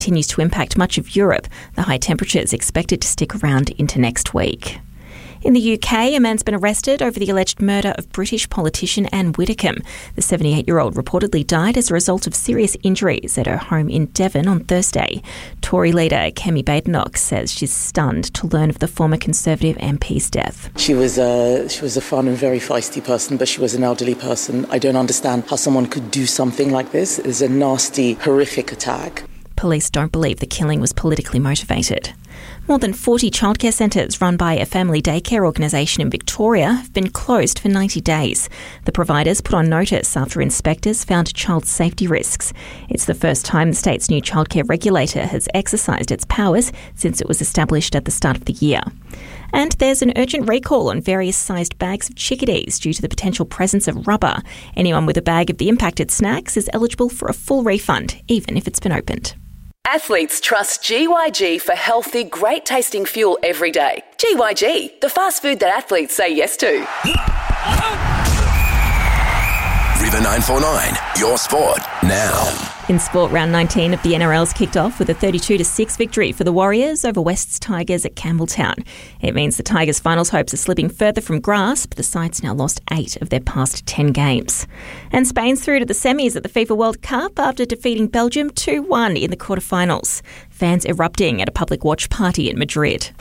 continues to impact much of Europe. The high temperatures expected to stick around into next week. In the UK, a man's been arrested over the alleged murder of British politician Anne Widdecombe. The 78-year-old reportedly died as a result of serious injuries at her home in Devon on Thursday. Tory leader Kemi Badenoch says she's stunned to learn of the former Conservative MP's death. She was a fun and very feisty person, but she was an elderly person. I don't understand how someone could do something like this. It's a nasty, horrific attack. Police don't believe the killing was politically motivated. More than 40 childcare centres run by a family daycare organisation in Victoria have been closed for 90 days. The providers put on notice after inspectors found child safety risks. It's the first time the state's new childcare regulator has exercised its powers since it was established at the start of the year. And there's an urgent recall on various sized bags of chickadees due to the potential presence of rubber. Anyone with a bag of the impacted snacks is eligible for a full refund, even if it's been opened. Athletes trust GYG for healthy, great-tasting fuel every day. GYG, the fast food that athletes say yes to. River 949, your sport now. In sport, round 19 of the NRL's kicked off with a 32-6 victory for the Warriors over West's Tigers at Campbelltown. It means the Tigers' finals hopes are slipping further from grasp. The side's now lost 8 of their past 10 games. And Spain's through to the semis at the FIFA World Cup after defeating Belgium 2-1 in the quarterfinals. Fans erupting at a public watch party in Madrid.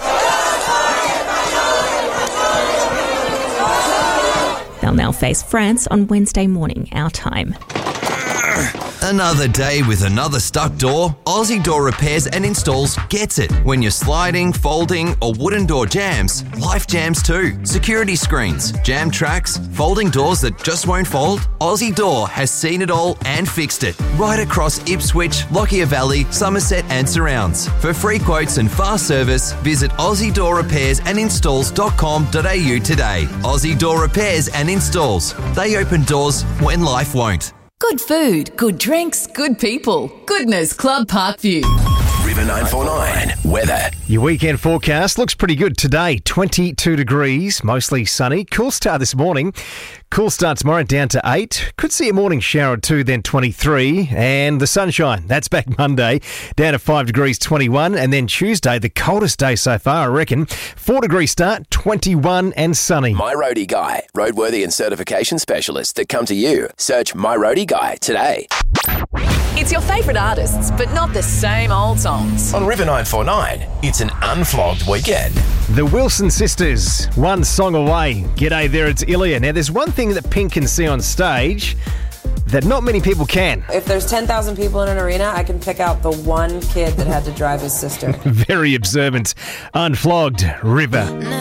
They'll now face France on Wednesday morning, our time. Another day with another stuck door? Aussie Door Repairs and Installs gets it. When you're sliding, folding or wooden door jams, life jams too. Security screens, jam tracks, folding doors that just won't fold? Aussie Door has seen it all and fixed it. Right across Ipswich, Lockyer Valley, Somerset and surrounds. For free quotes and fast service, visit AussieDoorRepairsAndInstalls.com.au today. Aussie Door Repairs and Installs. They open doors when life won't. Good food, good drinks, good people. Goodness Club Parkview. River 949, weather. Your weekend forecast looks pretty good today. 22 degrees, mostly sunny. Cool start this morning. Cool start tomorrow, down to 8. Could see a morning shower or 2, then 23. And the sunshine, that's back Monday, down to 5 degrees, 21. And then Tuesday, the coldest day so far, I reckon. 4 degrees start, 21 and sunny. My Roadie Guy, roadworthy and certification specialists that come to you. Search My Roadie Guy today. It's your favourite artists, but not the same old songs. On River 949, it's an unflogged weekend. The Wilson Sisters, one song away. G'day there, it's Ilya. Now, there's one thing that Pink can see on stage that not many people can. If there's 10,000 people in an arena, I can pick out the one kid that had to drive his sister. Very observant. Unflogged, River.